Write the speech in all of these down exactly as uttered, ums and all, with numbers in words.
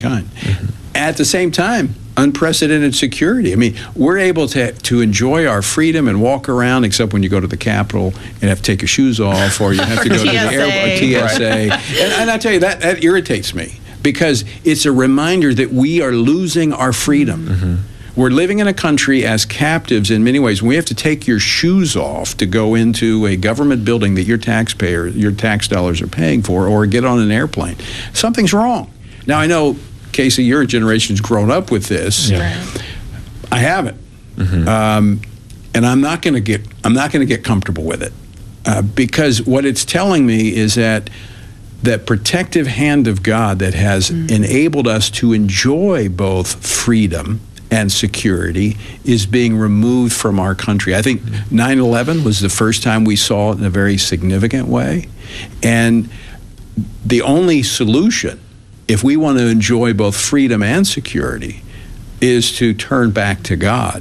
mankind. Mm-hmm. At the same time, unprecedented security. I mean, we're able to to enjoy our freedom and walk around, except when you go to the Capitol and have to take your shoes off, or you have to go to the airport, T S A. Right. And, and I tell you, that, that irritates me, because it's a reminder that we are losing our freedom. Mm-hmm. We're living in a country as captives in many ways. We have to take your shoes off to go into a government building that your taxpayer, your tax dollars are paying for, or get on an airplane. Something's wrong. Now, I know, Casey, your generation's grown up with this. Yeah. Right. I haven't, Mm-hmm. um, and I'm not going to get. I'm not going to get comfortable with it, uh, because what it's telling me is that that protective hand of God that has mm. enabled us to enjoy both freedom and security is being removed from our country. I think nine eleven was the first time we saw it in a very significant way, and the only solution, if we want to enjoy both freedom and security, is to turn back to God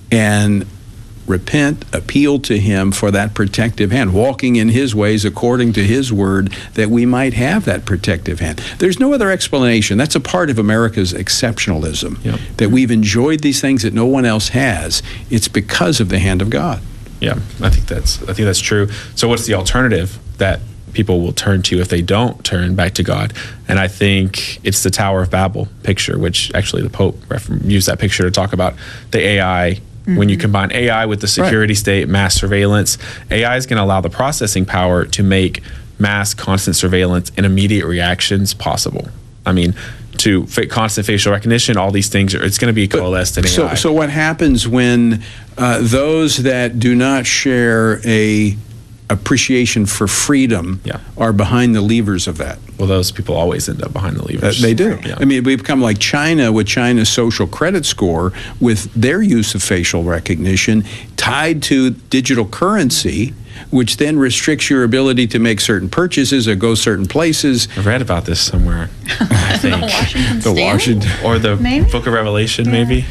and repent, appeal to Him for that protective hand, walking in His ways according to His word, that we might have that protective hand. There's no other explanation. That's a part of America's exceptionalism, Yep. that we've enjoyed these things that no one else has. It's because of the hand of God. Yeah, I think that's I think that's true. So what's the alternative that people will turn to if they don't turn back to God? And I think it's the Tower of Babel picture, which actually the Pope used that picture to talk about the A I. Mm-hmm. When you combine A I with the security right. state, mass surveillance, A I is going to allow the processing power to make mass constant surveillance and immediate reactions possible. I mean, to fit constant facial recognition, all these things, are, it's going to be coalesced in so, A I. So what happens when uh, those that do not share a appreciation for freedom yeah. are behind the levers of that? Well, those people always end up behind the levers. Uh, they do. Yeah. I mean, we become like China with China's social credit score, with their use of facial recognition tied to digital currency, which then restricts your ability to make certain purchases or go certain places. I've read about this somewhere, I think. The Washington the Washington. Or the maybe? Book of Revelation, yeah. maybe.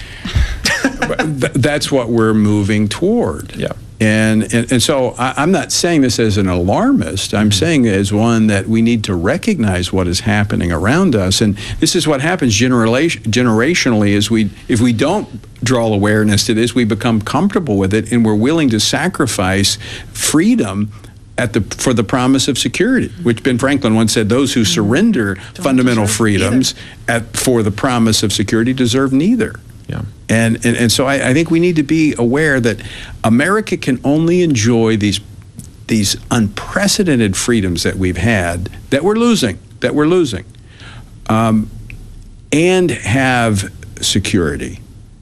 Th- that's what we're moving toward. Yeah. And, and and so I, I'm not saying this as an alarmist. I'm mm-hmm. saying as one that we need to recognize what is happening around us. And this is what happens generation, generationally is we if we don't draw awareness to this, we become comfortable with it, and we're willing to sacrifice freedom at the for the promise of security, which Ben Franklin once said, those who surrender don't fundamental freedoms at, for the promise of security deserve neither. Yeah. And, and and so I, I think we need to be aware that America can only enjoy these these unprecedented freedoms that we've had, that we're losing, that we're losing, um, and have security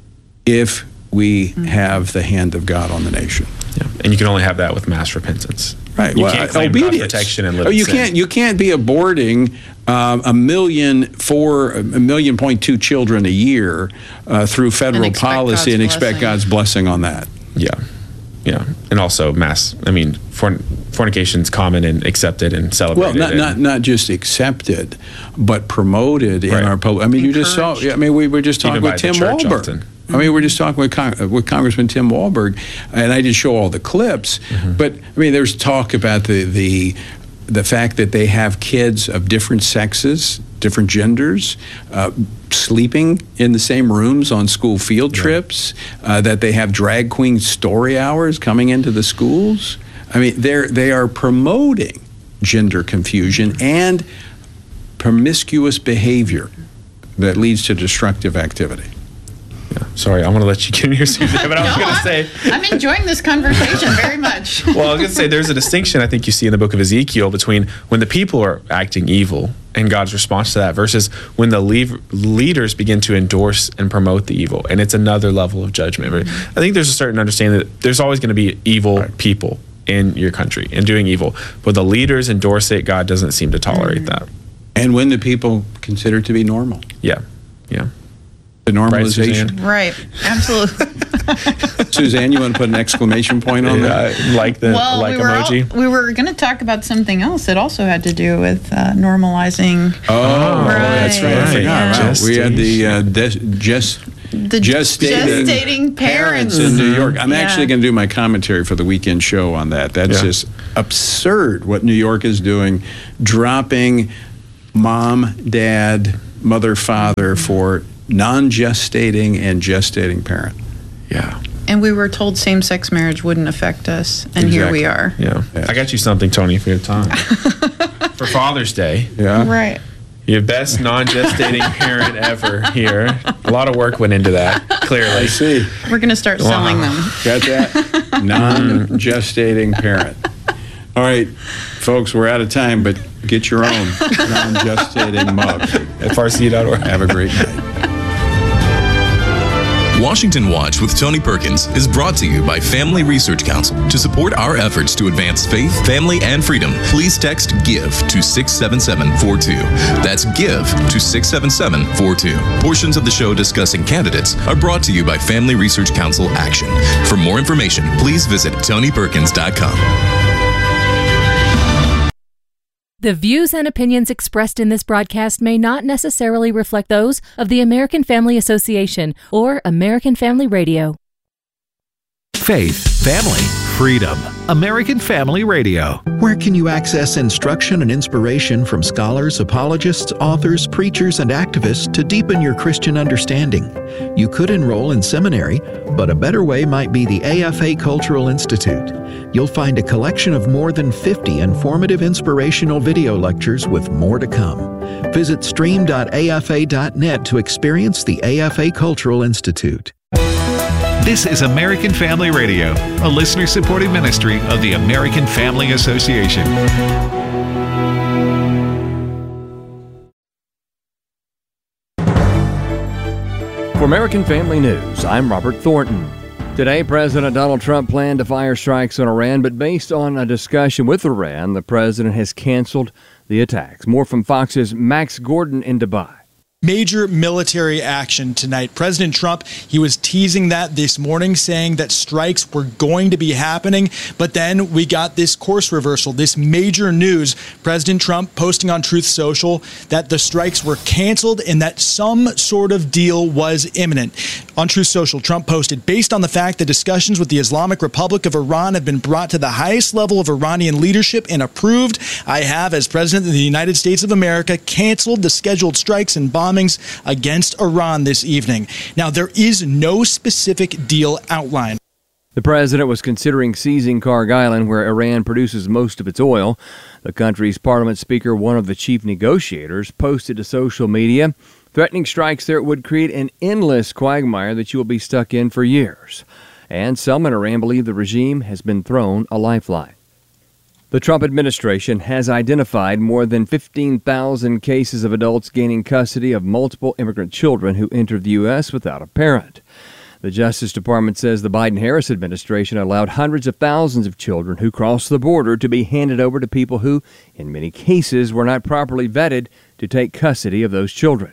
if we mm-hmm. have the hand of God on the nation. Yeah. And you can only have that with mass repentance. Right. You well, can't claim obedience. God's protection and live oh, you in sin. can't. You can't be aborting um, a million four a million point two children a year uh, through federal and policy God's and expect blessing. God's blessing on that. Yeah, yeah, and also mass. I mean, forn- fornication's common and accepted and Well, celebrated. not and, not not just accepted, but promoted in Right. our public. I mean, you just saw. Encouraged. I mean, we were just talking Even by with the Tim church Walberg. often. I mean, we're just talking with Con- with Congressman Tim Walberg, and I did show all the clips. Mm-hmm. But I mean, there's talk about the the the fact that they have kids of different sexes, different genders, uh, sleeping in the same rooms on school field Yeah. trips. Uh, that they have drag queen story hours coming into the schools. I mean, they're they are promoting gender confusion and promiscuous behavior that leads to destructive activity. Yeah. Sorry, I'm going to let you get in here, Suzanne, but I was No, going to I'm- say. I'm enjoying this conversation very much. Well, I was going to say there's a distinction I think you see in the book of Ezekiel between when the people are acting evil and God's response to that versus when the leave, leaders begin to endorse and promote the evil. And it's another level of judgment. Mm-hmm. I think there's a certain understanding that there's always going to be evil right. people in your country and doing evil. But the leaders endorse it, God doesn't seem to tolerate mm-hmm. that. And when the people consider it to be normal. Yeah, yeah. The normalization. Right, absolutely. Suzanne, you want to put an exclamation point on Yeah, that? like the well, like we were emoji. All, we were going to talk about something else that also had to do with uh, normalizing. Oh, right. that's right. I Right. forgot. Yeah. Wow. We had the uh, des- just The gestating, gestating parents. in New York. I'm Yeah. actually going to do my commentary for the weekend show on that. That's Yeah. just absurd what New York is doing, dropping mom, dad, mother, father for non-gestating and gestating parent. Yeah. And we were told same-sex marriage wouldn't affect us, and here we are. Yeah. Yeah. I got you something, Tony, for your time. For Father's Day. Yeah. Right. Your best non-gestating parent ever here. A lot of work went into that, clearly. I see. We're going to start selling them. Got that? Non-gestating parent. All right, folks, we're out of time, but get your own non-gestating mug At Farsi dot org. Have a great night. Washington Watch with Tony Perkins is brought to you by Family Research Council. To support our efforts to advance faith, family, and freedom, please text GIVE to six seven seven four two. That's GIVE to six seven seven four two. Portions of the show discussing candidates are brought to you by Family Research Council Action. For more information, please visit tony perkins dot com. The views and opinions expressed in this broadcast may not necessarily reflect those of the American Family Association or American Family Radio. Faith, family, freedom. American Family Radio. Where can you access instruction and inspiration from scholars, apologists, authors, preachers, and activists to deepen your Christian understanding? You could enroll in seminary, but a better way might be the A F A Cultural Institute. You'll find a collection of more than fifty informative inspirational video lectures with more to come. Visit stream dot a f a dot net to experience the A F A Cultural Institute. This is American Family Radio, a listener-supported ministry of the American Family Association. For American Family News, I'm Robert Thornton. Today, President Donald Trump planned to fire strikes on Iran, but based on a discussion with Iran, the president has canceled the attacks. More from Fox's Max Gordon in Dubai. Major military action tonight. President Trump, he was teasing that this morning, saying that strikes were going to be happening. But then we got this course reversal, this major news. President Trump posting on Truth Social that the strikes were canceled and that some sort of deal was imminent. On Truth Social, Trump posted, based on the fact that discussions with the Islamic Republic of Iran have been brought to the highest level of Iranian leadership and approved, I have, as President of the United States of America, canceled the scheduled strikes and bombings against Iran this evening. Now, there is no specific deal outlined. The president was considering seizing Karg Island, where Iran produces most of its oil. The country's parliament speaker, one of the chief negotiators, posted to social media, threatening strikes there would create an endless quagmire that you will be stuck in for years. And some in Iran believe the regime has been thrown a lifeline. The Trump administration has identified more than fifteen thousand cases of adults gaining custody of multiple immigrant children who entered the U S without a parent. The Justice Department says the Biden-Harris administration allowed hundreds of thousands of children who crossed the border to be handed over to people who, in many cases, were not properly vetted to take custody of those children.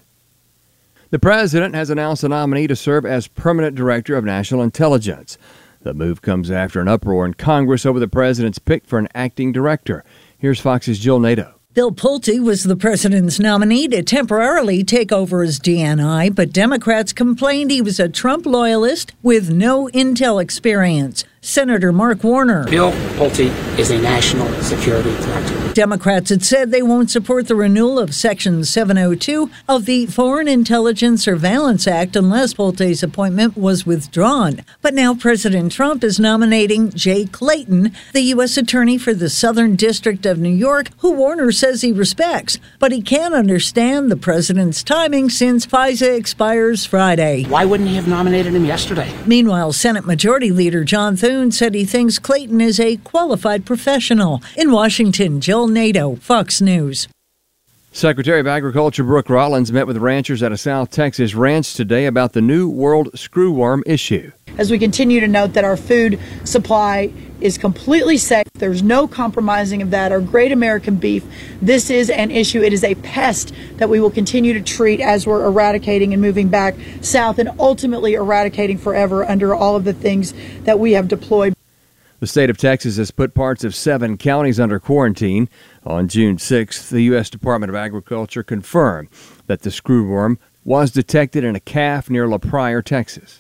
The president has announced a nominee to serve as permanent director of national intelligence. The move comes after an uproar in Congress over the president's pick for an acting director. Here's Fox's Jill Nato. Bill Pulte was the president's nominee to temporarily take over as D N I, but Democrats complained he was a Trump loyalist with no intel experience. Senator Mark Warner. Bill Pulte is a national security threat. Democrats had said they won't support the renewal of Section seven oh two of the Foreign Intelligence Surveillance Act unless Pulte's appointment was withdrawn. But now President Trump is nominating Jay Clayton, the U S attorney for the Southern District of New York, who Warner says he respects. But he can't understand the president's timing since FISA expires Friday. Why wouldn't he have nominated him yesterday? Meanwhile, Senate Majority Leader John Thune said he thinks Clayton is a qualified professional. In Washington, Jill Nato, Fox News. Secretary of Agriculture Brooke Rollins met with ranchers at a South Texas ranch today about the New World screwworm issue. As we continue to note that our food supply is completely safe, there's no compromising of that. Our great American beef, this is an issue. It is a pest that we will continue to treat as we're eradicating and moving back south and ultimately eradicating forever under all of the things that we have deployed. The state of Texas has put parts of seven counties under quarantine. On June sixth, the U S Department of Agriculture confirmed that the screwworm was detected in a calf near La Pryor, Texas.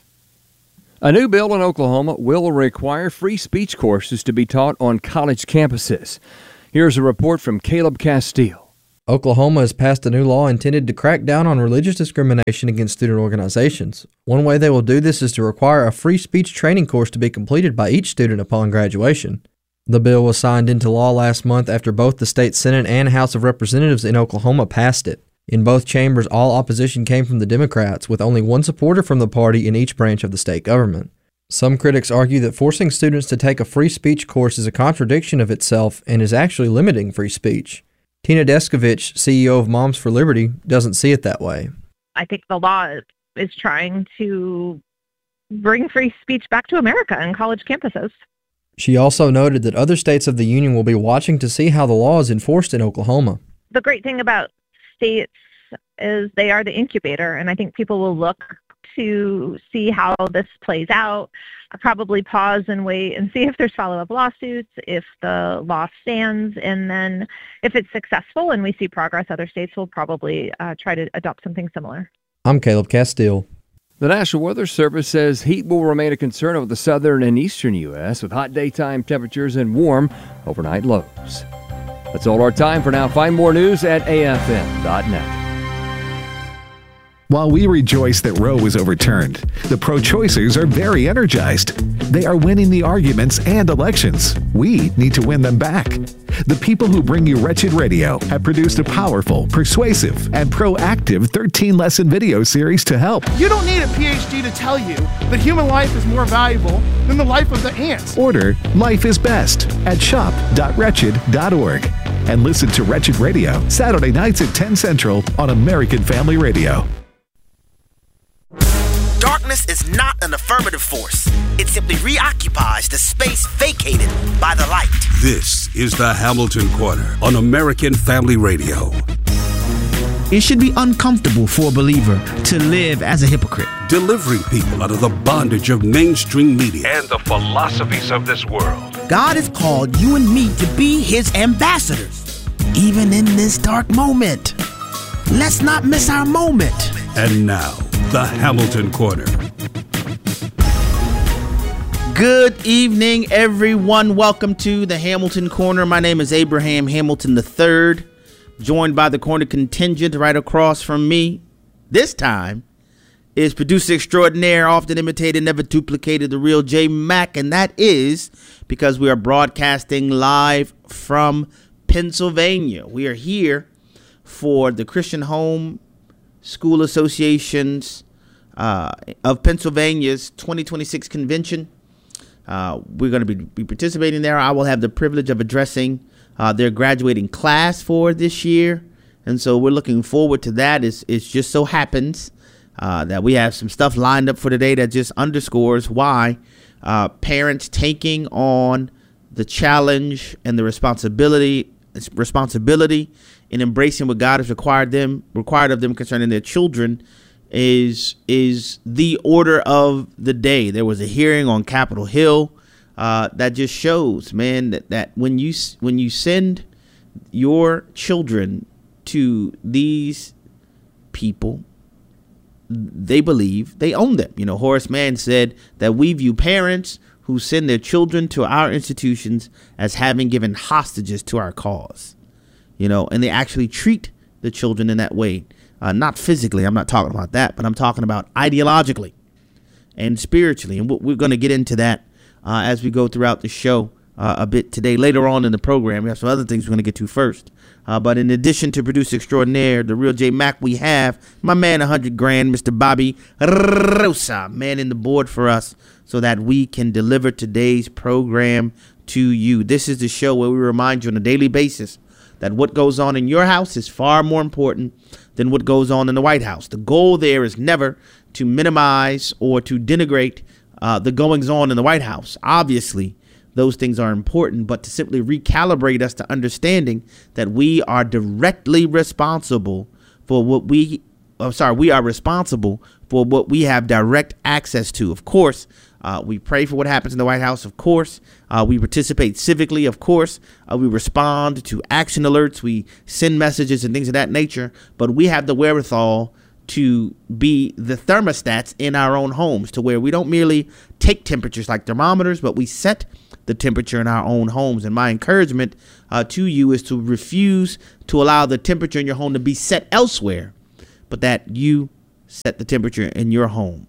A new bill in Oklahoma will require free speech courses to be taught on college campuses. Here's a report from Caleb Castile. Oklahoma has passed a new law intended to crack down on religious discrimination against student organizations. One way they will do this is to require a free speech training course to be completed by each student upon graduation. The bill was signed into law last month after both the state Senate and House of Representatives in Oklahoma passed it. In both chambers, all opposition came from the Democrats, with only one supporter from the party in each branch of the state government. Some critics argue that forcing students to take a free speech course is a contradiction of itself and is actually limiting free speech. Tina Deskovich, C E O of Moms for Liberty, doesn't see it that way. I think the law is trying to bring free speech back to America and college campuses. She also noted that other states of the union will be watching to see how the law is enforced in Oklahoma. The great thing about states is they are the incubator, and I think people will look to see how this plays out. I'll probably pause and wait and see if there's follow-up lawsuits, if the law stands, and then if it's successful and we see progress, other states will probably uh, try to adopt something similar. I'm Caleb Castile. The National Weather Service says heat will remain a concern over the southern and eastern U S with hot daytime temperatures and warm overnight lows. That's all our time for now. Find more news at A F M dot net. While we rejoice that Roe was overturned, the pro-choicers are very energized. They are winning the arguments and elections. We need to win them back. The people who bring you Wretched Radio have produced a powerful, persuasive, and proactive thirteen-lesson video series to help. You don't need a P H D to tell you that human life is more valuable than the life of the ants. Order Life is Best at shop dot wretched dot org and listen to Wretched Radio Saturday nights at ten Central on American Family Radio. Darkness is not an affirmative force. It simply reoccupies the space vacated by the light. This is the Hamilton Corner on American Family Radio. It should be uncomfortable for a believer to live as a hypocrite. Delivering people out of the bondage of mainstream media and the philosophies of this world. God has called you and me to be his ambassadors, even in this dark moment. Let's not miss our moment. And now, the Hamilton Corner. Good evening, everyone. Welcome to the Hamilton Corner. My name is Abraham Hamilton the third, joined by the corner contingent right across from me. This time is producer extraordinaire, often imitated, never duplicated, the real J Mac, and that is because we are broadcasting live from Pennsylvania. We are here for the Christian Home School Associations uh, of Pennsylvania's twenty twenty-six convention. Uh, we're going to be, be participating there. I will have the privilege of addressing uh, their graduating class for this year. And so we're looking forward to that. It's, it just so happens uh, that we have some stuff lined up for today that just underscores why uh, parents taking on the challenge and the responsibility responsibility in embracing what God has required them required of them concerning their children is is the order of the day. There was a hearing on Capitol Hill uh, that just shows, man, that, that when you when you send your children to these people, they believe they own them. You know, Horace Mann said that we view parents who send their children to our institutions as having given hostages to our cause. You know, and they actually treat the children in that way. Uh, not physically, I'm not talking about that, but I'm talking about ideologically and spiritually. And we're going to get into that uh, as we go throughout the show uh, a bit today. Later on in the program, we have some other things we're going to get to first. Uh, but in addition to producer extraordinaire, the real J Mac, we have my man, one hundred grand, Mister Bobby Rosa, manning the board for us so that we can deliver today's program to you. This is the show where we remind you on a daily basis that what goes on in your house is far more important than what goes on in the White House. The goal there is never to minimize or to denigrate uh, the goings on in the White House. Obviously, those things are important, but to simply recalibrate us to understanding that we are directly responsible for what we, I'm sorry, we are responsible for what we have direct access to. Of course, Uh, we pray for what happens in the White House, of course. Uh, we participate civically, of course. Uh, we respond to action alerts. We send messages and things of that nature. But we have the wherewithal to be the thermostats in our own homes, to where we don't merely take temperatures like thermometers, but we set the temperature in our own homes. And my encouragement uh, to you is to refuse to allow the temperature in your home to be set elsewhere, but that you set the temperature in your home.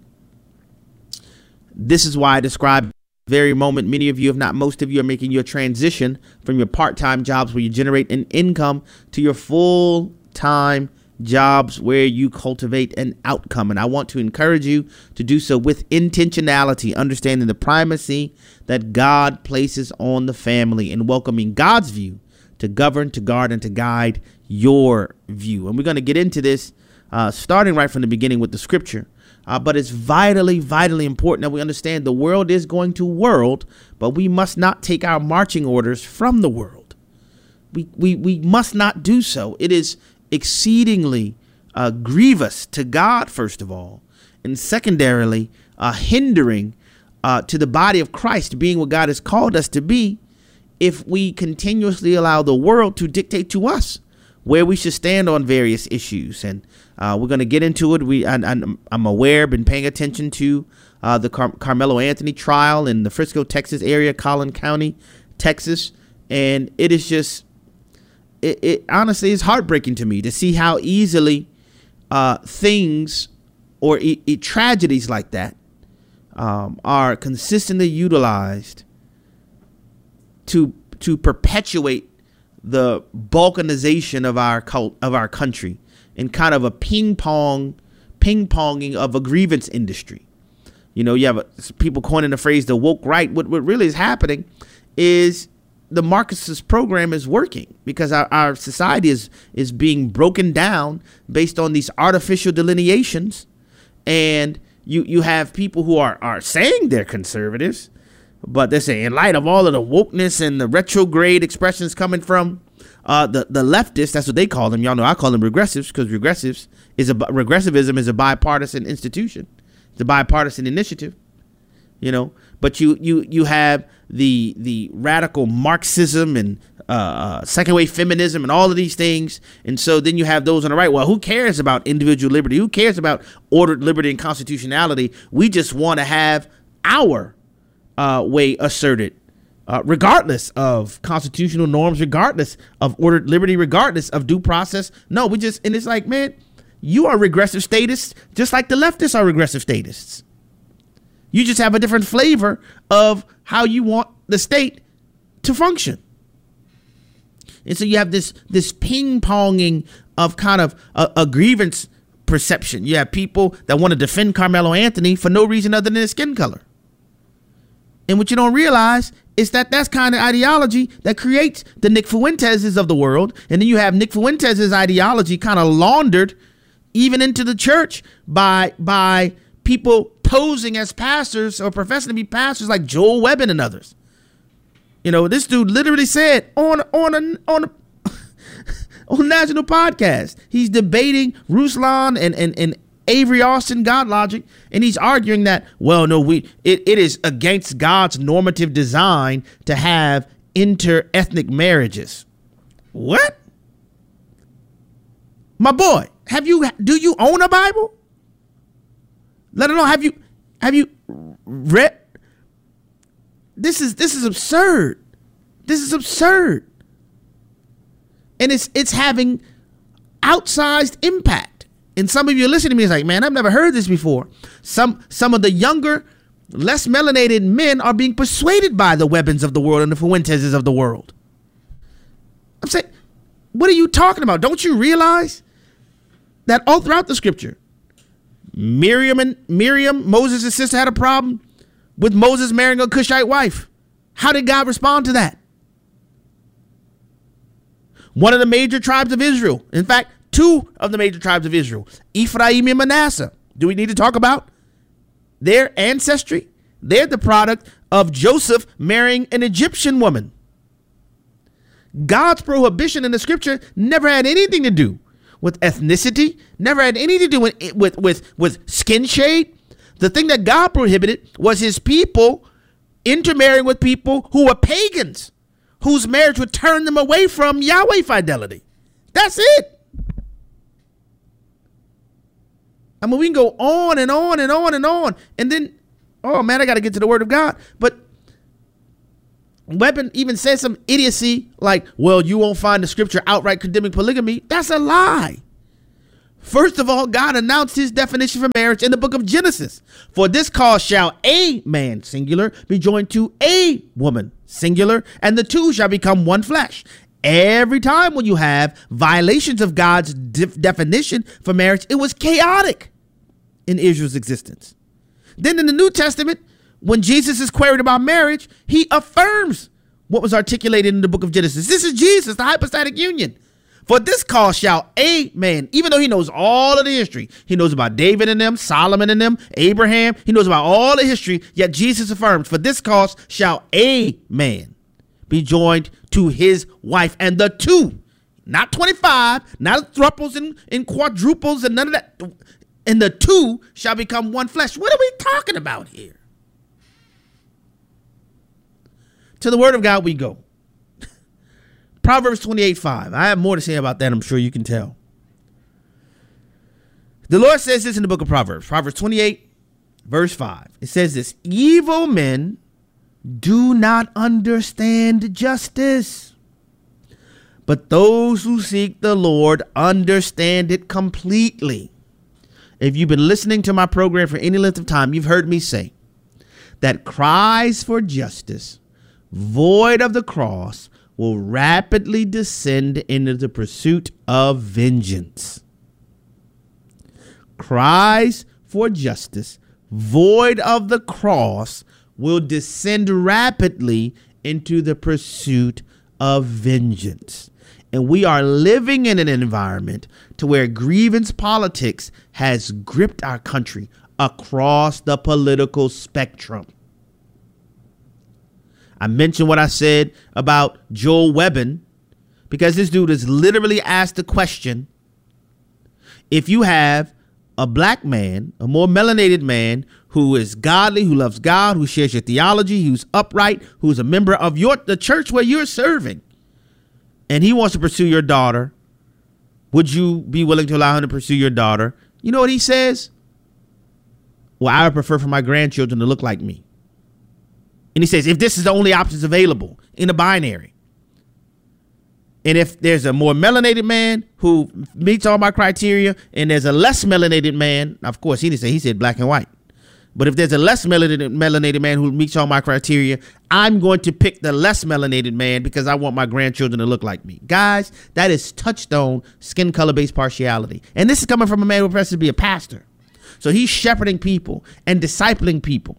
This is why I describe very moment many of you, if not most of you, are making your transition from your part-time jobs where you generate an income to your full-time jobs where you cultivate an outcome. And I want to encourage you to do so with intentionality, understanding the primacy that God places on the family and welcoming God's view to govern, to guard, and to guide your view. And we're going to get into this uh, starting right from the beginning with the scripture. Uh, but it's vitally, vitally important that we understand the world is going to world, but we must not take our marching orders from the world. We we we must not do so. It is exceedingly uh, grievous to God, first of all, and secondarily, uh, hindering uh, to the body of Christ being what God has called us to be if we continuously allow the world to dictate to us where we should stand on various issues. And uh, we're going to get into it. We, I, I'm, I'm aware, been paying attention to uh, the Car- Carmelo Anthony trial in the Frisco, Texas area, Collin County, Texas. And it is just, it, it honestly is heartbreaking to me to see how easily uh, things or e- e- tragedies like that um, are consistently utilized to to perpetuate the balkanization of our cult, of our country, and kind of a ping pong, ping ponging of a grievance industry. You know, you have a, people coining the phrase the woke right. What what really is happening is the Marxist program is working because our, our society is is being broken down based on these artificial delineations, and you you have people who are are saying they're conservatives, but they're saying in light of all of the wokeness and the retrograde expressions coming from uh, the the leftists, that's what they call them. Y'all know I call them regressives because regressives is a regressivism is a bipartisan institution. It's a bipartisan initiative, you know. But you you you have the the radical Marxism and uh, second wave feminism and all of these things, and so then you have those on the right. Well, who cares about individual liberty? Who cares about ordered liberty and constitutionality? We just want to have our Uh, way asserted, uh, regardless of constitutional norms, regardless of ordered liberty, regardless of due process. No, we just, and it's like, man, you are regressive statists, just like the leftists are regressive statists. You just have a different flavor of how you want the state to function. And so you have this, this ping ponging of kind of a, a grievance perception. You have people that want to defend Carmelo Anthony for no reason other than his skin color. And what you don't realize is that that's kind of ideology that creates the Nick Fuentes's of the world. And then you have Nick Fuentes's ideology kind of laundered even into the church by by people posing as pastors or professing to be pastors like Joel Webbin and others. You know, this dude literally said on on a on a, on a national podcast, he's debating Ruslan and and and Avery Austin, God Logic, and he's arguing that, well, no, we it, it is against God's normative design to have inter-ethnic marriages. What? My boy, have you do you own a Bible? Let alone have you have you read? This is this is absurd. This is absurd. And it's it's having outsized impact. And some of you listening to me is like, man, I've never heard this before. Some some of the younger, less melanated men are being persuaded by the Webbins of the world and the Fuenteses of the world. I'm saying, what are you talking about? Don't you realize that all throughout the scripture, Miriam and Miriam, Moses' sister, had a problem with Moses marrying a Cushite wife? How did God respond to that? One of the major tribes of Israel, in fact, two of the major tribes of Israel, Ephraim and Manasseh. Do we need to talk about their ancestry? They're the product of Joseph marrying an Egyptian woman. God's prohibition in the scripture never had anything to do with ethnicity, never had anything to do with, with, with, with skin shade. The thing that God prohibited was his people intermarrying with people who were pagans, whose marriage would turn them away from Yahweh fidelity. That's it. I mean, we can go on and on and on and on. And then, oh, man, I got to get to the word of God. But Webben even says some idiocy like, well, you won't find the scripture outright condemning polygamy. That's a lie. First of all, God announced his definition for marriage in the book of Genesis. For this cause shall a man, singular, be joined to a woman, singular, and the two shall become one flesh. Every time when you have violations of God's de- definition for marriage, it was chaotic in Israel's existence. Then in the New Testament, when Jesus is queried about marriage, he affirms what was articulated in the book of Genesis. This is Jesus, the hypostatic union. For this cause shall a man, even though he knows all of the history, he knows about David and them, Solomon and them, Abraham, he knows about all the history, yet Jesus affirms, for this cause shall a man be joined to his wife, and the two, not twenty-five, not thruples and, and quadruples and none of that, and the two shall become one flesh. What are we talking about here? To the word of God we go. Proverbs twenty-eight five. I have more to say about that, I'm sure you can tell. The Lord says this in the book of Proverbs. Proverbs twenty-eight, verse five. It says this, evil men do not understand justice, but those who seek the Lord understand it completely. If you've been listening to my program for any length of time, you've heard me say that cries for justice, void of the cross, will rapidly descend into the pursuit of vengeance. Cries for justice, void of the cross, will descend rapidly into the pursuit of vengeance. And we are living in an environment to where grievance politics has gripped our country across the political spectrum. I mentioned what I said about Joel Webben because this dude has literally asked the question, if you have a black man, a more melanated man who is godly, who loves God, who shares your theology, who's upright, who's a member of your the church where you're serving, and he wants to pursue your daughter, would you be willing to allow him to pursue your daughter? You know what he says? Well, I would prefer for my grandchildren to look like me. And he says, if this is the only options available in a binary, and if there's a more melanated man who meets all my criteria, and there's a less melanated man, of course, he didn't say, he said black and white. But if there's a less melanated, melanated man who meets all my criteria, I'm going to pick the less melanated man because I want my grandchildren to look like me. Guys, that is touchstone skin color-based partiality. And this is coming from a man who professes to be a pastor. So he's shepherding people and discipling people.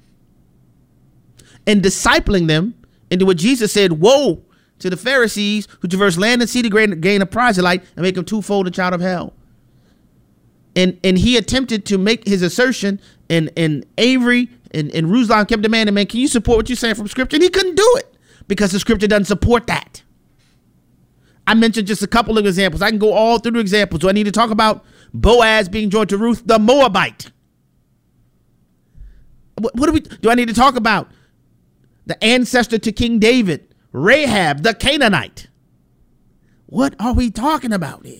And discipling them into what Jesus said, woe to the Pharisees who traverse land and sea to gain a proselyte and make him twofold a child of hell. And and he attempted to make his assertion, and, and Avery and, and Ruslan kept demanding, man, can you support what you're saying from scripture? And he couldn't do it because the scripture doesn't support that. I mentioned just a couple of examples. I can go all through the examples. Do I need to talk about Boaz being joined to Ruth the Moabite? What, what do we, do I need to talk about? The ancestor to King David, Rahab, the Canaanite. What are we talking about here?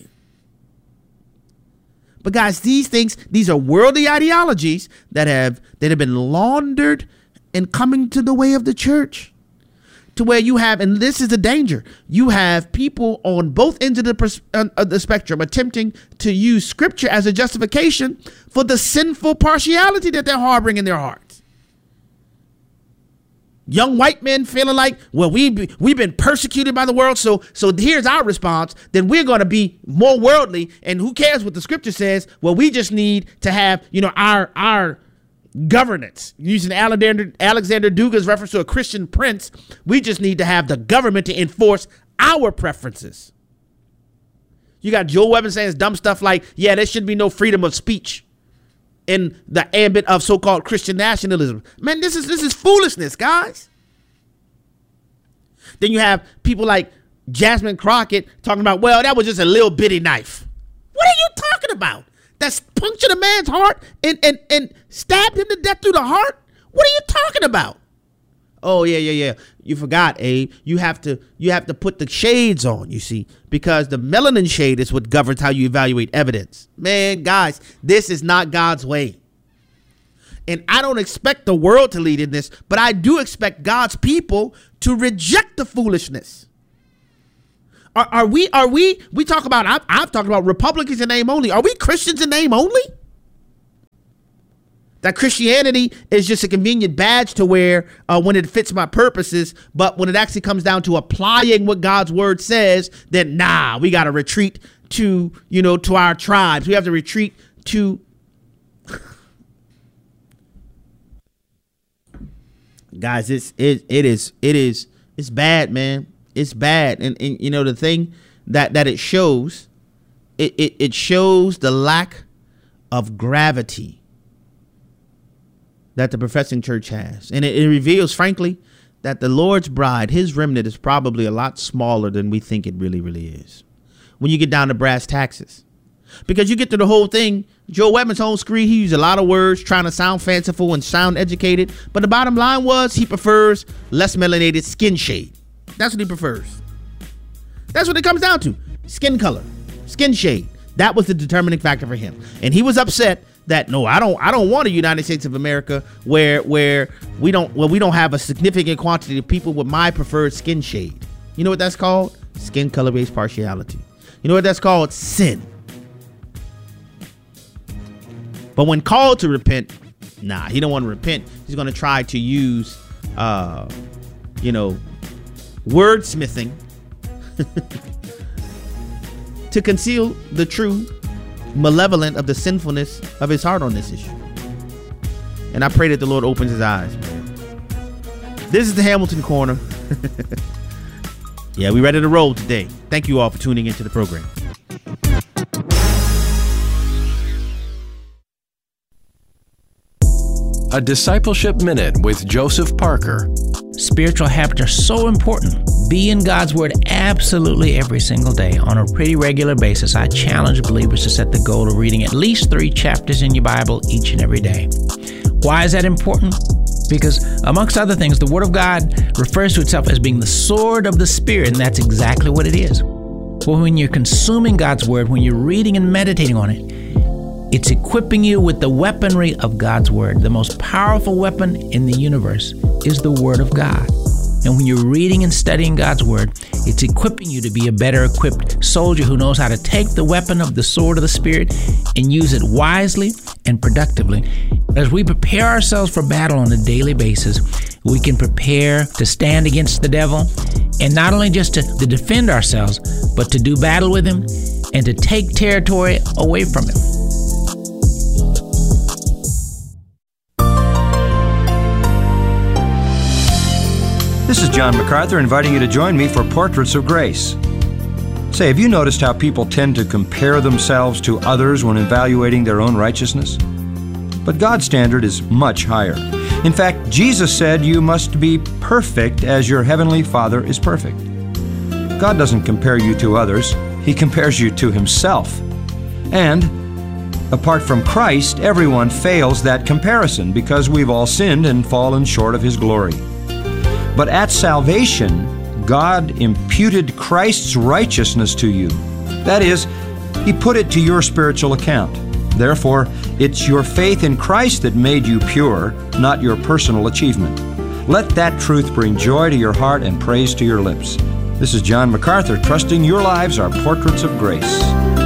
But guys, these things, these are worldly ideologies that have that have been laundered and coming to the way of the church. To where you have, and this is the danger, you have people on both ends of the, pers- uh, of the spectrum attempting to use scripture as a justification for the sinful partiality that they're harboring in their hearts. Young white men feeling like, well, we be, we've been persecuted by the world, so so here's our response. Then we're going to be more worldly, and who cares what the scripture says? Well, we just need to have, you know, our our governance. Using Alexander Alexander Dugas' reference to a Christian prince, we just need to have the government to enforce our preferences. You got Joel Webben saying dumb stuff like, yeah, there should be no freedom of speech in the ambit of so-called Christian nationalism. Man, this is this is foolishness, guys. Then you have people like Jasmine Crockett talking about, well, that was just a little bitty knife. What are you talking about? That's punctured a man's heart and, and, and stabbed him to death through the heart? What are you talking about? Oh, yeah, yeah, yeah. You forgot, Abe. You have to you have to put the shades on, you see, because the melanin shade is what governs how you evaluate evidence. Man, guys, this is not God's way. And I don't expect the world to lead in this, but I do expect God's people to reject the foolishness. Are, are we, are we, we talk about, I've, I've talked about Republicans in name only. Are we Christians in name only? That Christianity is just a convenient badge to wear uh, when it fits my purposes. But when it actually comes down to applying what God's word says, then nah, we got to retreat to, you know, to our tribes. We have to retreat to. Guys, it's, it, it is, it is, it's bad, man. It's bad. And, and you know, the thing that, that it shows, it, it, it shows the lack of gravity that the professing church has. And it, it reveals, frankly, that the Lord's bride, his remnant, is probably a lot smaller than we think it really, really is. When you get down to brass taxes. Because you get to the whole thing, Joe Webman's home screen, he used a lot of words trying to sound fanciful and sound educated. But the bottom line was he prefers less melanated skin shade. That's what he prefers. That's what it comes down to. Skin color, skin shade. That was the determining factor for him. And he was upset that no, I don't I don't want a United States of America where where we don't well we don't have a significant quantity of people with my preferred skin shade. You know what that's called? Skin color based partiality. You know what that's called? Sin. But when called to repent, nah, he don't want to repent. He's going to try to use uh you know wordsmithing to conceal the true malevolent of the sinfulness of his heart on this issue. And I pray that the Lord opens his eyes, man. This is the Hamilton Corner. Yeah, we ready to roll today. Thank you all for tuning into the program. A Discipleship Minute with Joseph Parker. Spiritual habits are so important. Be in God's Word absolutely every single day. On a pretty regular basis, I challenge believers to set the goal of reading at least three chapters in your Bible each and every day. Why is that important? Because, amongst other things, the Word of God refers to itself as being the sword of the Spirit, and that's exactly what it is. Well, when you're consuming God's Word, when you're reading and meditating on it, it's equipping you with the weaponry of God's Word. The most powerful weapon in the universe is the Word of God. And when you're reading and studying God's Word, it's equipping you to be a better equipped soldier who knows how to take the weapon of the sword of the Spirit and use it wisely and productively. As we prepare ourselves for battle on a daily basis, we can prepare to stand against the devil, and not only just to, to defend ourselves, but to do battle with him and to take territory away from him. This is John MacArthur inviting you to join me for Portraits of Grace. Say, have you noticed how people tend to compare themselves to others when evaluating their own righteousness? But God's standard is much higher. In fact, Jesus said you must be perfect as your heavenly Father is perfect. God doesn't compare you to others. He compares you to Himself. And apart from Christ, everyone fails that comparison because we've all sinned and fallen short of His glory. But at salvation, God imputed Christ's righteousness to you. That is, He put it to your spiritual account. Therefore, it's your faith in Christ that made you pure, not your personal achievement. Let that truth bring joy to your heart and praise to your lips. This is John MacArthur, trusting your lives are portraits of grace.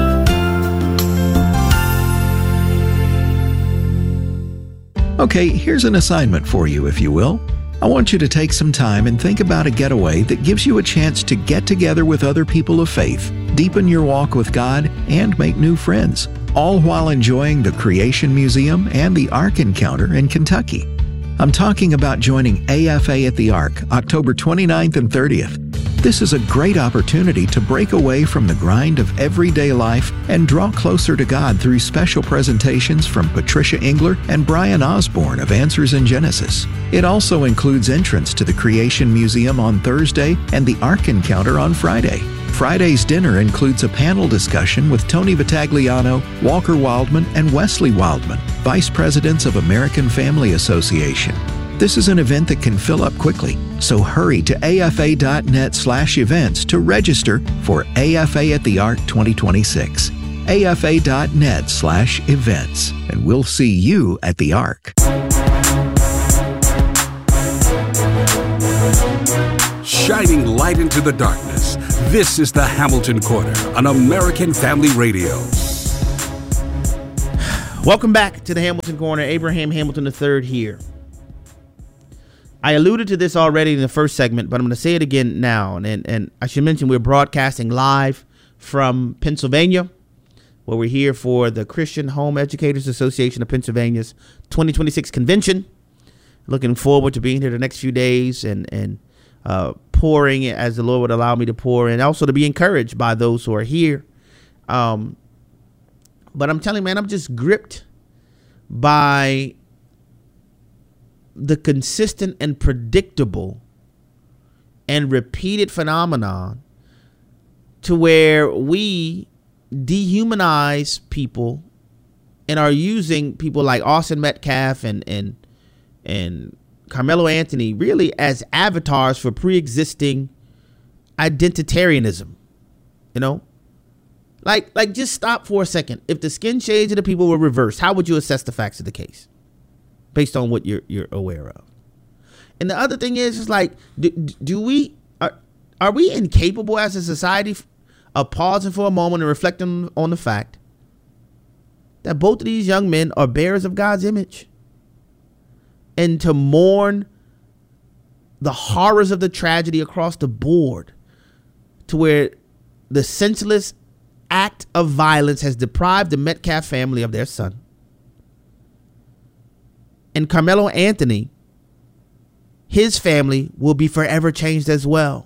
Okay, here's an assignment for you, if you will. I want you to take some time and think about a getaway that gives you a chance to get together with other people of faith, deepen your walk with God, and make new friends, all while enjoying the Creation Museum and the Ark Encounter in Kentucky. I'm talking about joining A F A at the Ark, October twenty-ninth and thirtieth. This is a great opportunity to break away from the grind of everyday life and draw closer to God through special presentations from Patricia Engler and Brian Osborne of Answers in Genesis. It also includes entrance to the Creation Museum on Thursday and the Ark Encounter on Friday. Friday's dinner includes a panel discussion with Tony Vitagliano, Walker Wildman, and Wesley Wildman, Vice Presidents of American Family Association. This is an event that can fill up quickly, so hurry to afa.net slash events to register for A F A at the Ark twenty twenty-six. afa.net slash events, and we'll see you at the Ark. Shining light into the darkness. This is the Hamilton Corner on American Family Radio. Welcome back to the Hamilton Corner. Abraham Hamilton the third here. I alluded to this already in the first segment, but I'm going to say it again now. And, and I should mention we're broadcasting live from Pennsylvania, where we're here for the Christian Home Educators Association of Pennsylvania's twenty twenty-six convention. Looking forward to being here the next few days and, and uh, pouring as the Lord would allow me to pour, and also to be encouraged by those who are here. Um, but I'm telling you, man, I'm just gripped by the consistent and predictable and repeated phenomenon to where we dehumanize people and are using people like Austin Metcalf and and and Carmelo Anthony really as avatars for pre-existing identitarianism. You know, like like just stop for a second. If the skin shades of the people were reversed, how would you assess the facts of the case based on what you're you're aware of? And the other thing is, is like, do, do we are are we incapable as a society of pausing for a moment and reflecting on the fact that both of these young men are bearers of God's image, and to mourn the horrors of the tragedy across the board, to where the senseless act of violence has deprived the Metcalf family of their son. And Carmelo Anthony, his family will be forever changed as well.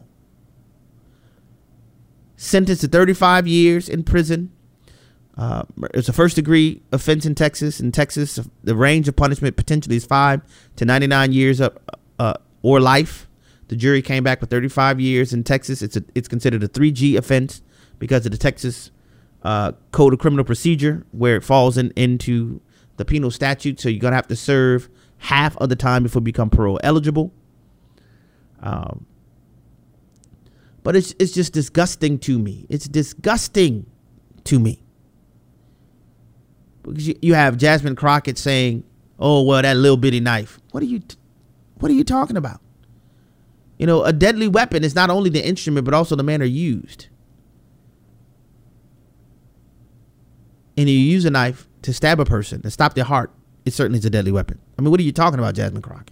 Sentenced to thirty-five years in prison. Uh, it's a first degree offense in Texas. In Texas, the range of punishment potentially is five to ninety-nine years of, uh, or life. The jury came back with thirty-five years. In Texas, it's a, it's considered a three G offense because of the Texas uh, Code of Criminal Procedure, where it falls in, into the penal statute. So you're going to have to serve half of the time before you become parole eligible. Um, but it's it's just disgusting to me. It's disgusting to me. Because you, you have Jasmine Crockett saying, "Oh, well, that little bitty knife." What are you, t- what are you talking about? You know, a deadly weapon is not only the instrument, but also the manner used. And you use a knife to stab a person and stop their heart, it certainly is a deadly weapon. I mean, what are you talking about, Jasmine Crockett?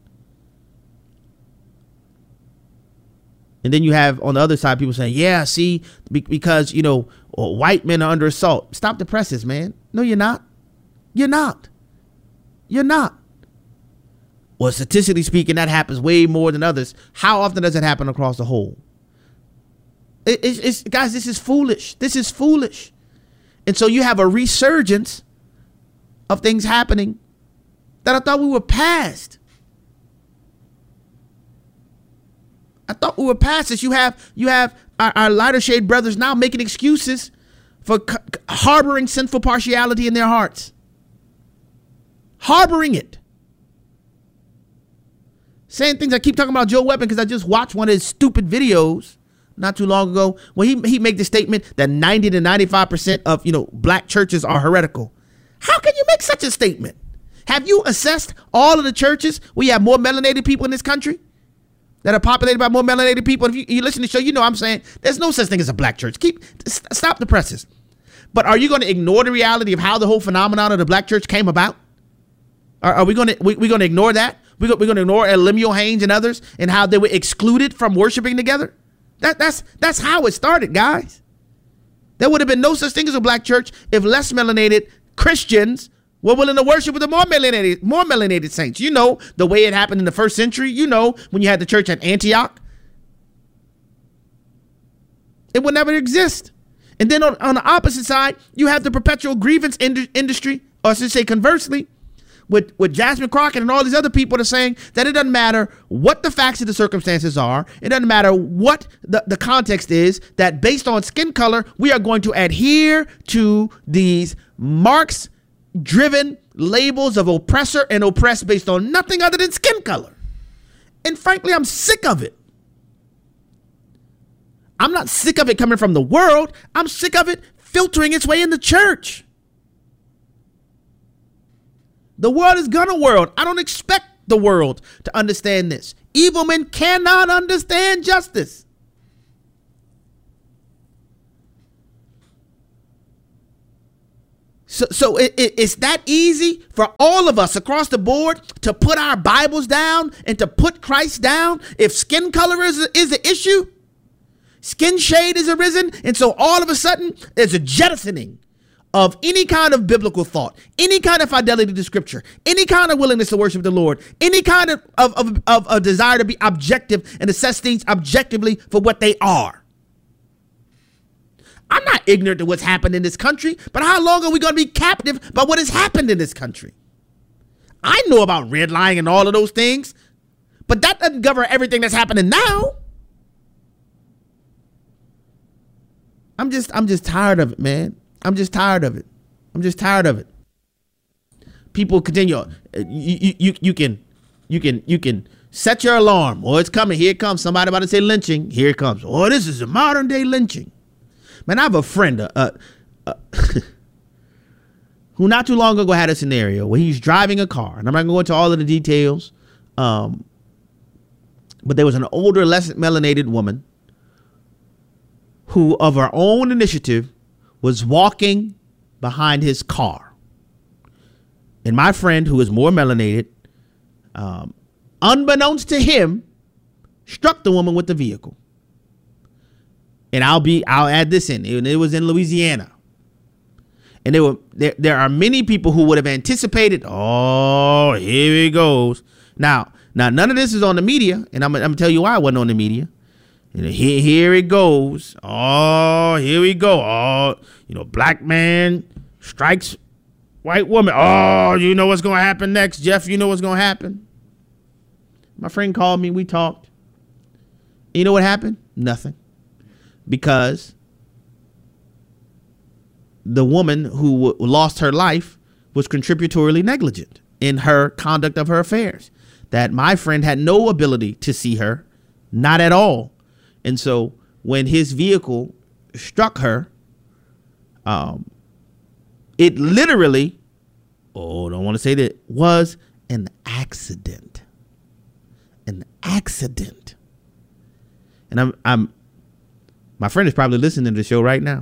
And then you have on the other side people saying, yeah, see, be- because, you know, white men are under assault. Stop the presses, man. No, you're not. You're not. You're not. Well, statistically speaking, that happens way more than others. How often does it happen across the whole? It, it's, it's, guys, this is foolish. This is foolish. And so you have a resurgence of things happening that I thought we were past. I thought we were past this. You have you have our, our lighter shade brothers now making excuses for c- harboring sinful partiality in their hearts. Harboring it. Saying things. I keep talking about Joe Weapon because I just watched one of his stupid videos not too long ago when he he made the statement that ninety to ninety-five percent of, you know, black churches are heretical. How can you make such a statement? Have you assessed all of the churches where you have more melanated people in this country that are populated by more melanated people? And if you, you listen to the show, you know I'm saying there's no such thing as a black church. Keep st- stop the presses. But are you going to ignore the reality of how the whole phenomenon of the black church came about? Are, are we going to we, we going to ignore that? We're going to ignore Lemuel Haynes and others and how they were excluded from worshiping together? That that's that's how it started, guys. There would have been no such thing as a black church if less melanated Christians were willing to worship with the more melanated, more melanated saints. You know the way it happened in the first century. You know when you had the church at Antioch. It would never exist. And then on, on the opposite side, you have the perpetual grievance ind- industry, or I should say conversely, with, with Jasmine Crockett and all these other people that are saying that it doesn't matter what the facts of the circumstances are. It doesn't matter what the, the context is, that based on skin color, we are going to adhere to these Marx-driven labels of oppressor and oppressed based on nothing other than skin color. And frankly, I'm sick of it. I'm not sick of it coming from the world. I'm sick of it filtering its way in the church. The world is gonna world. I don't expect the world to understand this. Evil men cannot understand justice. So, so it, it, it's that easy for all of us across the board to put our Bibles down and to put Christ down. If skin color is, is the issue, skin shade is arisen. And so all of a sudden there's a jettisoning of any kind of biblical thought, any kind of fidelity to scripture, any kind of willingness to worship the Lord, any kind of, of, of, of a desire to be objective and assess things objectively for what they are. I'm not ignorant to what's happened in this country, but how long are we going to be captive by what has happened in this country? I know about redlining and all of those things, but that doesn't govern everything that's happening now. I'm just, I'm just tired of it, man. I'm just tired of it. I'm just tired of it. People continue. You, you, you can, you can, you can set your alarm. Oh, it's coming. Here it comes. Somebody about to say lynching. Here it comes. Oh, this is a modern day lynching. Man, I have a friend uh, uh, uh, who not too long ago had a scenario where he's driving a car, and I'm not going to go into all of the details, um, but there was an older, less melanated woman who, of her own initiative, was walking behind his car. And my friend, who is more melanated, um, unbeknownst to him, struck the woman with the vehicle. And I'll be, I'll add this in. It, it was in Louisiana. And there were, there, there are many people who would have anticipated, oh, here it goes. Now, now none of this is on the media. And I'm, I'm going to tell you why it wasn't on the media. You know, here, here it goes. Oh, here we go. Oh, you know, black man strikes white woman. Oh, you know what's going to happen next, Jeff? You know what's going to happen? My friend called me. We talked. You know what happened? Nothing. Because the woman who w- lost her life was contributory negligent in her conduct of her affairs. That my friend had no ability to see her, not at all. And so when his vehicle struck her, um, it literally, oh, don't want to say that, was an accident. An accident. And I'm, I'm, my friend is probably listening to the show right now.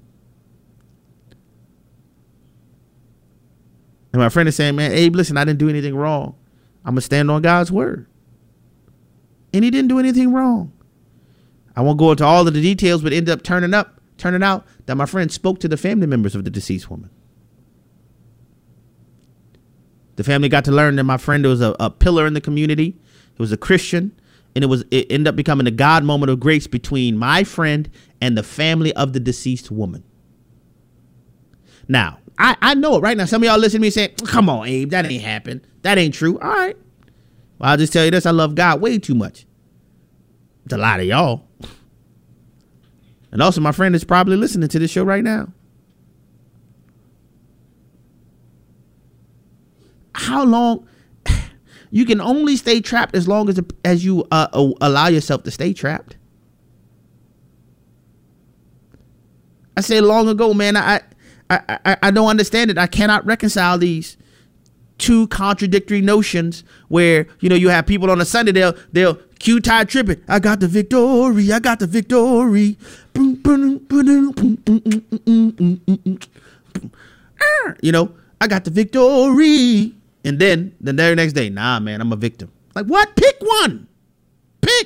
And my friend is saying, man, Abe, listen, I didn't do anything wrong. I'm going to stand on God's word. And he didn't do anything wrong. I won't go into all of the details, but ended up turning up, turning out that my friend spoke to the family members of the deceased woman. The family got to learn that my friend was a, a pillar in the community. He was a Christian. And it was it ended up becoming a God moment of grace between my friend and the family of the deceased woman. Now, I, I know it right now. Some of y'all listening to me saying, come on, Abe, that ain't happened. That ain't true. All right. Well, I'll just tell you this. I love God way too much to lie to y'all. And also, my friend is probably listening to this show right now. How long? You can only stay trapped as long as as you uh, allow yourself to stay trapped. I said long ago, man, I, I I I don't understand it. I cannot reconcile these two contradictory notions where, you know, you have people on a Sunday, they'll they'll Q-tie tripping. I got the victory. I got the victory. You know, I got the victory. And then the very next day, nah, man, I'm a victim. Like, what? Pick one. Pick.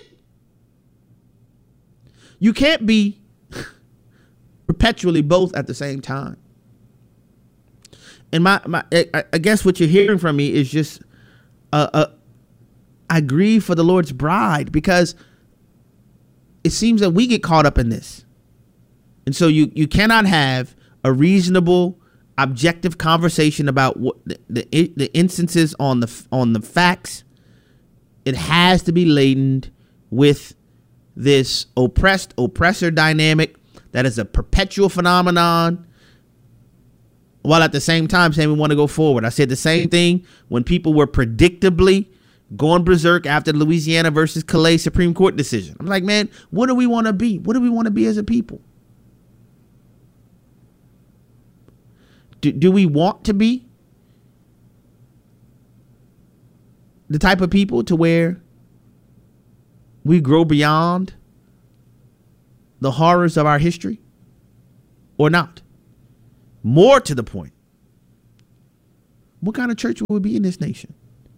You can't be perpetually both at the same time. And my, my I, I guess what you're hearing from me is just, uh, uh, I grieve for the Lord's bride, because it seems that we get caught up in this. And so you, you cannot have a reasonable, objective conversation about what the, the the instances on the on the facts. It has to be laden with this oppressed oppressor dynamic that is a perpetual phenomenon, while at the same time saying we want to go forward. I said the same thing when people were predictably going berserk after the Louisiana versus Calais Supreme Court decision. I'm like, man, what do we want to be? What do we want to be as a people? Do, do we want to be the type of people to where we grow beyond the horrors of our history or not? More to the point, what kind of church will we be in this nation?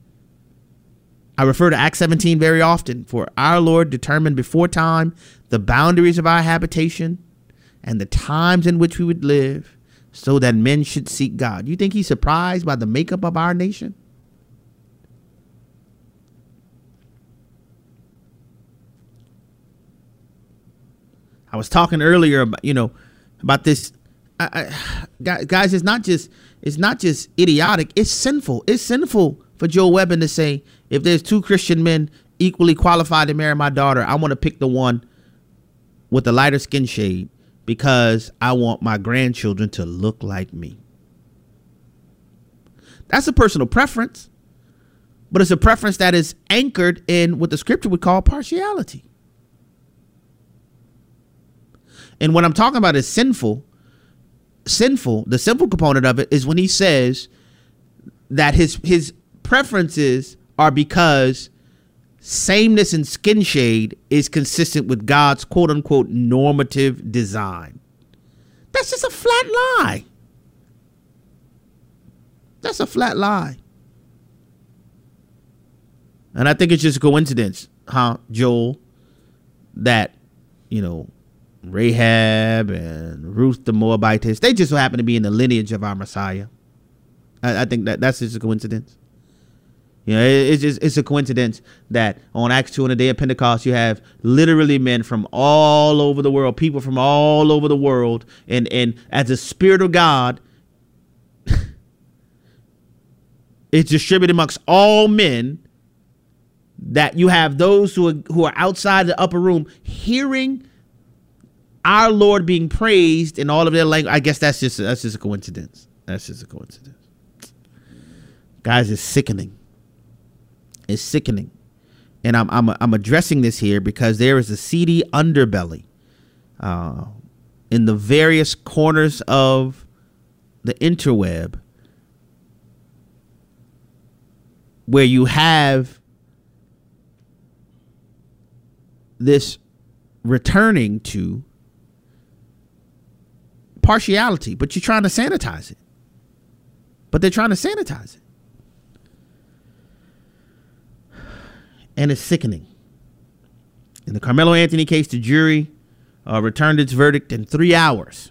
I refer to Acts seventeen very often. For our Lord determined before time the boundaries of our habitation and the times in which we would live, so that men should seek God. You think he's surprised by the makeup of our nation? I was talking earlier about, you know, about this. I, I, guys, it's not just it's not just idiotic. It's sinful. It's sinful for Joe Webbin to say, if there's two Christian men equally qualified to marry my daughter, I want to pick the one with the lighter skin shade because I want my grandchildren to look like me. That's a personal preference, but it's a preference that is anchored in what the scripture would call partiality. And what I'm talking about is sinful. Sinful, the sinful component of it is when he says that his his preferences are because sameness in skin shade is consistent with God's quote unquote normative design. That's just a flat lie. That's a flat lie. And I think it's just a coincidence, huh, Joel, that, you know, Rahab and Ruth the Moabitess, they just so happen to be in the lineage of our Messiah. I, I think that that's just a coincidence. You know, it, it's just it's a coincidence that on Acts two, on the day of Pentecost, you have literally men from all over the world, people from all over the world, and and as the Spirit of God is distributed amongst all men, that you have those who are who are outside the upper room hearing our Lord being praised in all of their language. I guess that's just that's just a coincidence. That's just a coincidence. Guys, it's sickening. It's sickening. And I'm I'm I'm addressing this here because there is a seedy underbelly uh, in the various corners of the interweb where you have this returning to partiality, but you're trying to sanitize it. But they're trying to sanitize it. And it's sickening. In the Carmelo Anthony case, the jury uh, returned its verdict in three hours.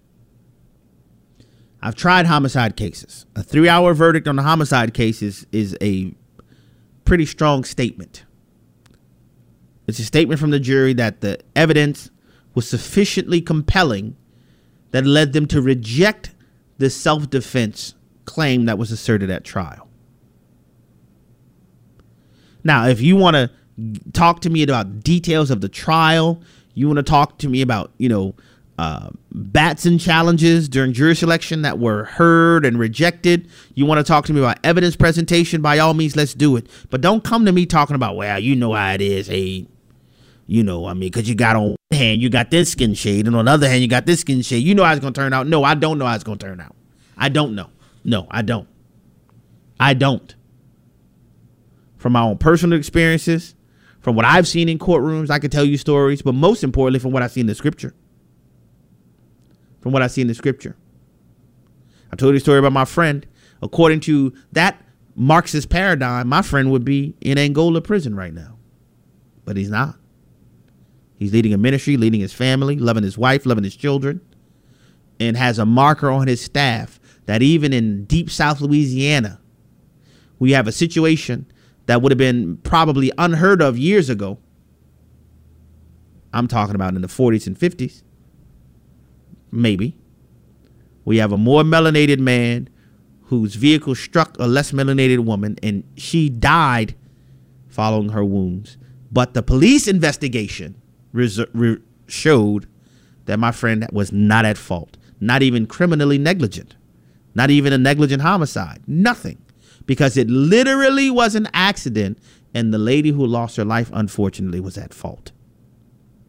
I've tried homicide cases. A three-hour verdict on the homicide case is, is a pretty strong statement. It's a statement from the jury that the evidence was sufficiently compelling that led them to reject the self-defense claim that was asserted at trial. Now, if you want to talk to me about details of the trial, you want to talk to me about, you know, uh, Batson challenges during jury selection that were heard and rejected, you want to talk to me about evidence presentation, by all means, let's do it. But don't come to me talking about, well, you know how it is, hey, you know, I mean, because you got on one hand, you got this skin shade, and on the other hand, you got this skin shade. You know how it's going to turn out. No, I don't know how it's going to turn out. I don't know. No, I don't. I don't. From my own personal experiences, from what I've seen in courtrooms, I can tell you stories, but most importantly, from what I see in the scripture. From what I see in the scripture. I told you a story about my friend. According to that Marxist paradigm, my friend would be in Angola prison right now. But he's not. He's leading a ministry, leading his family, loving his wife, loving his children, and has a marker on his staff that even in deep South Louisiana, we have a situation that would have been probably unheard of years ago. I'm talking about in the forties and fifties. Maybe. We have a more melanated man whose vehicle struck a less melanated woman, and she died following her wounds. But the police investigation res- re- showed that my friend was not at fault, not even criminally negligent, not even a negligent homicide, nothing, because it literally was an accident, and the lady who lost her life, unfortunately, was at fault.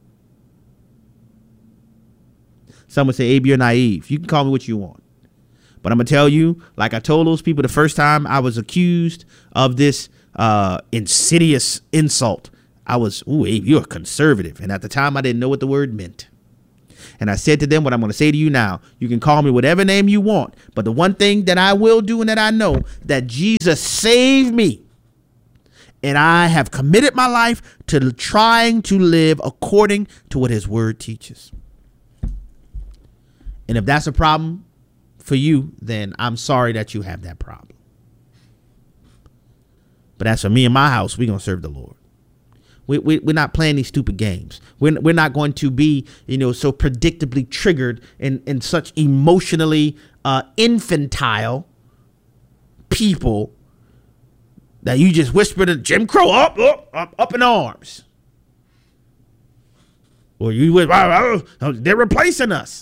Some would say, Abe, you're naive. You can call me what you want. But I'm going to tell you, like I told those people the first time I was accused of this uh, insidious insult, I was, ooh, Abe, you're a conservative. And at the time, I didn't know what the word meant. And I said to them what I'm going to say to you now. You can call me whatever name you want. But the one thing that I will do and that I know, that Jesus saved me. And I have committed my life to trying to live according to what his word teaches. And if that's a problem for you, then I'm sorry that you have that problem. But as for me and my house, we're going to serve the Lord. We, we, we're not playing these stupid games. We're, we're not going to be, you know, so predictably triggered and, and such emotionally uh, infantile people that you just whisper to Jim Crow up, up, up, up in arms. Or you whisper, oh, oh, they're replacing us.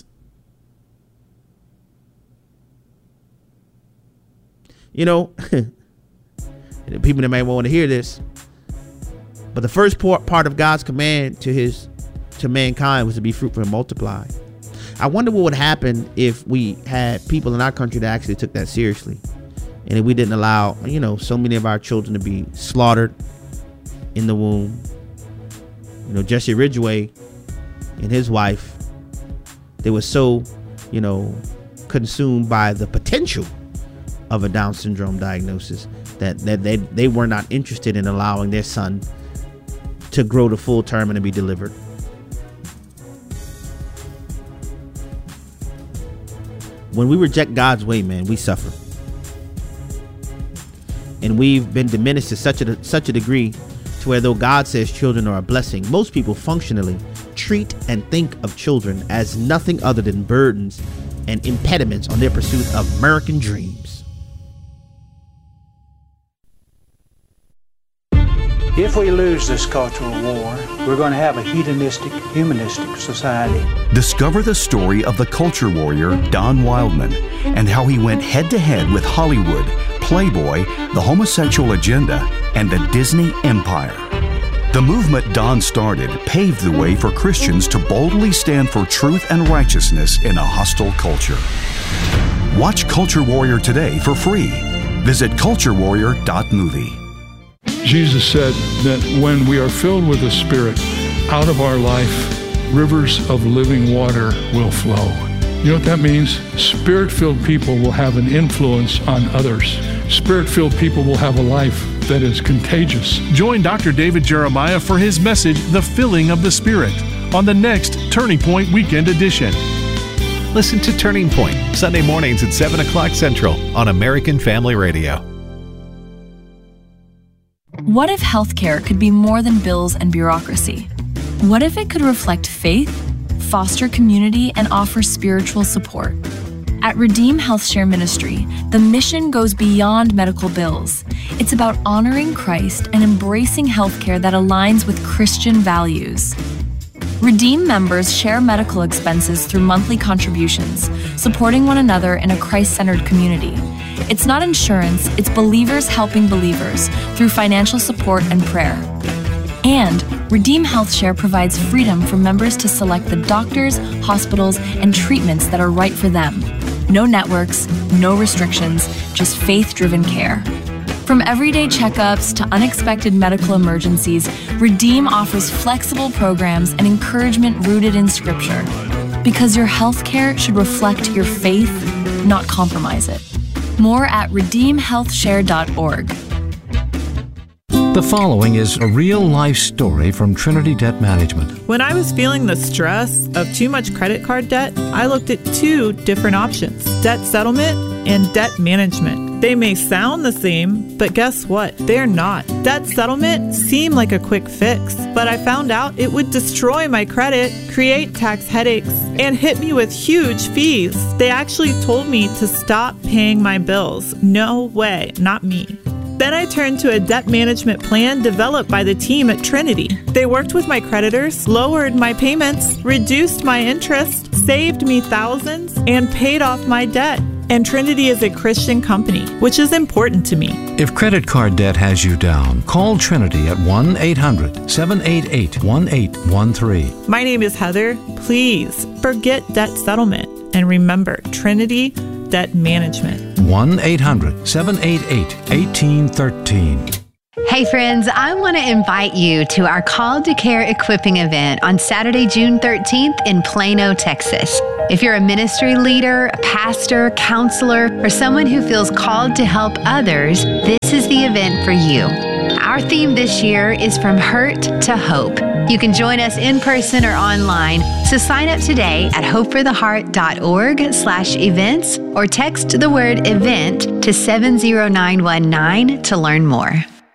You know, people that may want to hear this, but the first part of God's command to his to mankind was to be fruitful and multiply. I wonder what would happen if we had people in our country that actually took that seriously, and if we didn't allow, you know, so many of our children to be slaughtered in the womb. You know, Jesse Ridgway and his wife, they were so, you know, consumed by the potential of a Down syndrome diagnosis that, that they, they were not interested in allowing their son to grow to full term and to be delivered. When we reject God's way, man, we suffer. And we've been diminished to such a such a degree to where though God says children are a blessing, most people functionally treat and think of children as nothing other than burdens and impediments on their pursuit of American dreams. If we lose this cultural war, we're going to have a hedonistic, humanistic society. Discover the story of the culture warrior Don Wildman and how he went head-to-head with Hollywood, Playboy, the homosexual agenda, and the Disney empire. The movement Don started paved the way for Christians to boldly stand for truth and righteousness in a hostile culture. Watch Culture Warrior today for free. Visit culture warrior dot movie. Jesus said that when we are filled with the Spirit, out of our life, rivers of living water will flow. You know what that means? Spirit-filled people will have an influence on others. Spirit-filled people will have a life that is contagious. Join Doctor David Jeremiah for his message, The Filling of the Spirit, on the next Turning Point Weekend Edition. Listen to Turning Point, Sunday mornings at seven o'clock Central on American Family Radio. What if healthcare could be more than bills and bureaucracy? What if it could reflect faith, foster community, and offer spiritual support? At Redeem HealthShare Ministry, the mission goes beyond medical bills. It's about honoring Christ and embracing healthcare that aligns with Christian values. Redeem members share medical expenses through monthly contributions, supporting one another in a Christ-centered community. It's not insurance, it's believers helping believers through financial support and prayer. And Redeem HealthShare provides freedom for members to select the doctors, hospitals, and treatments that are right for them. No networks, no restrictions, just faith-driven care. From everyday checkups to unexpected medical emergencies, Redeem offers flexible programs and encouragement rooted in Scripture. Because your healthcare should reflect your faith, not compromise it. More at redeem health share dot org. The following is a real-life story from Trinity Debt Management. When I was feeling the stress of too much credit card debt, I looked at two different options: debt settlement and debt management. They may sound the same, but guess what? They're not. Debt settlement seemed like a quick fix, but I found out it would destroy my credit, create tax headaches, and hit me with huge fees. They actually told me to stop paying my bills. No way, not me. Then I turned to a debt management plan developed by the team at Trinity. They worked with my creditors, lowered my payments, reduced my interest, saved me thousands, and paid off my debt. And Trinity is a Christian company, which is important to me. If credit card debt has you down, call Trinity at one eight hundred seven eight eight one eight one three. My name is Heather. Please forget debt settlement. And remember, Trinity Debt Management. one eight hundred seven eight eight one eight one three. Hey friends, I want to invite you to our Call to Care equipping event on Saturday, June thirteenth in Plano, Texas. If you're a ministry leader, a pastor, counselor, or someone who feels called to help others, this is the event for you. Our theme this year is From Hurt to Hope. You can join us in person or online, so sign up today at hopefortheheart.org slash events or text the word event to seven zero nine one nine to learn more.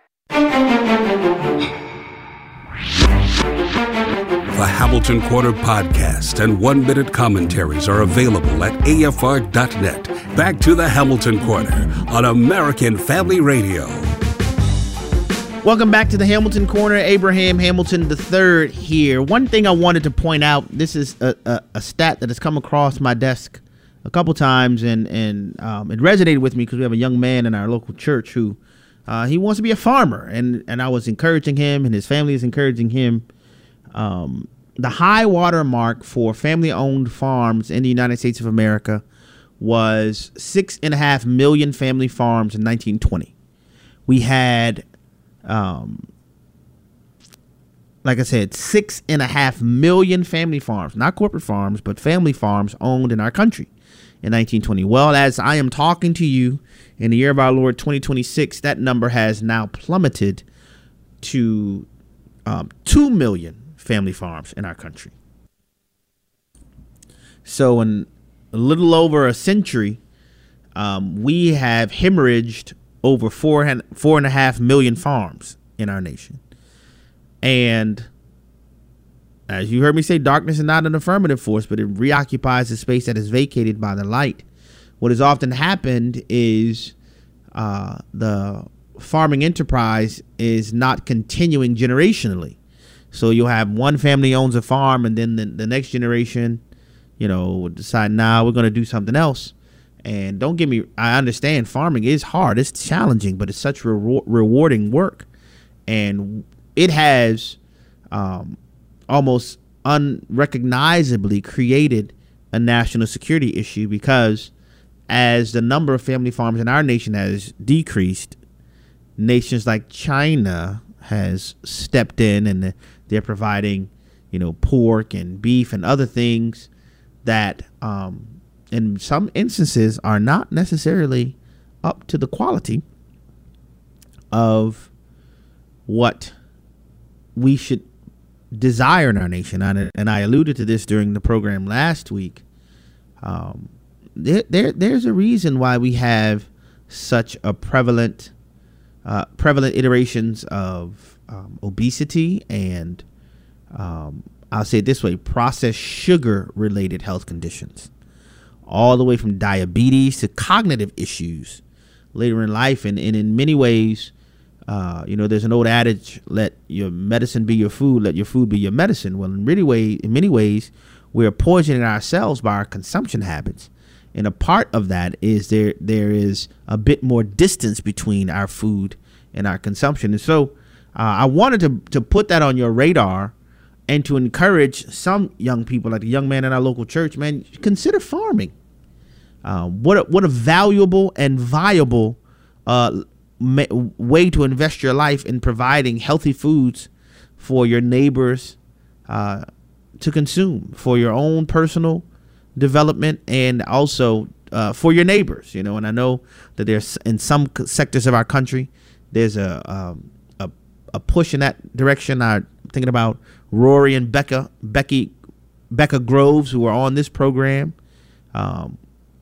The Hamilton Corner podcast and one-minute commentaries are available at A F R dot net. Back to the Hamilton Corner on American Family Radio. Welcome back to the Hamilton Corner. Abraham Hamilton the third here. One thing I wanted to point out, this is a, a, a stat that has come across my desk a couple times, and, and um, it resonated with me because we have a young man in our local church who uh, he wants to be a farmer, and, and I was encouraging him, and his family is encouraging him. Um, the high water mark for family-owned farms in the United States of America was six and a half million family farms in nineteen twenty. We had Um, like I said, six and a half million family farms, not corporate farms, but family farms owned in our country in nineteen twenty. Well, as I am talking to you in the year of our Lord twenty twenty-six, that number has now plummeted to um, two million family farms in our country. So in a little over a century, um, we have hemorrhaged over four and four and a half million farms in our nation. And as you heard me say, darkness is not an affirmative force, but it reoccupies the space that is vacated by the light. What has often happened is uh, the farming enterprise is not continuing generationally. So you'll have one family owns a farm, and then the, the next generation, you know, decide, nah, we're going to do something else. And don't get me, I understand farming is hard. It's challenging, but it's such re- rewarding work. And it has um, almost unrecognizably created a national security issue, because as the number of family farms in our nation has decreased, nations like China has stepped in, and they're providing, you know, pork and beef and other things that um, in some instances are not necessarily up to the quality of what we should desire in our nation. And, and I alluded to this during the program last week. Um, there, there, there's a reason why we have such a prevalent, uh, prevalent iterations of um, obesity and, um, I'll say it this way, processed sugar related health conditions, all the way from diabetes to cognitive issues later in life. And, and in many ways, uh, you know, there's an old adage, let your medicine be your food, let your food be your medicine. Well, in many ways, in many ways, we're poisoning ourselves by our consumption habits. And a part of that is there there is a bit more distance between our food and our consumption. And so uh, I wanted to, to put that on your radar and to encourage some young people, like the young man in our local church, man, consider farming. Uh, what a, what a valuable and viable uh, ma- way to invest your life in providing healthy foods for your neighbors uh, to consume, for your own personal development, and also uh, for your neighbors. You know, and I know that there's in some sectors of our country, there's a um, a, a push in that direction. I'm thinking about Rory and Becca, Becky, Becca Groves, who are on this program um,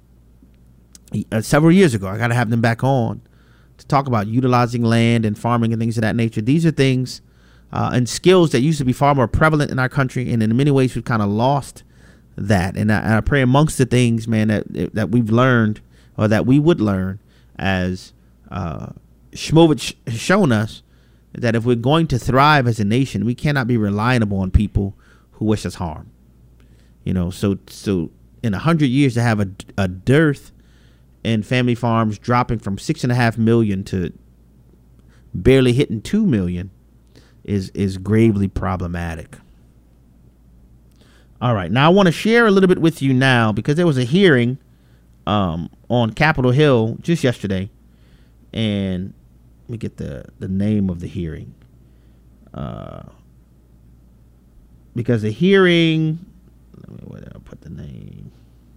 uh, several years ago. I got to have them back on to talk about utilizing land and farming and things of that nature. These are things uh, and skills that used to be far more prevalent in our country, and in many ways we've kind of lost that. And I, and I pray amongst the things, man, that that we've learned, or that we would learn, as uh, Shmovich has shown us, that if we're going to thrive as a nation, we cannot be relying upon people who wish us harm. You know, so so in a hundred years to have a, a dearth in family farms dropping from six and a half million to barely hitting two million is is gravely problematic. All right, now I want to share a little bit with you now, because there was a hearing um, on Capitol Hill just yesterday. And let me get the, the name of the hearing. Uh, because the hearing, let me, where did I put the name?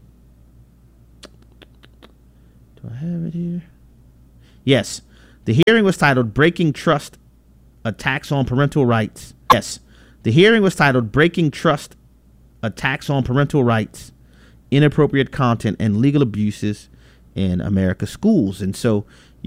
Do I have it here? Yes. The hearing was titled Breaking Trust, Attacks on Parental Rights. Yes. The hearing was titled Breaking Trust, Attacks on Parental Rights, Inappropriate Content, and Legal Abuses in America's Schools. And so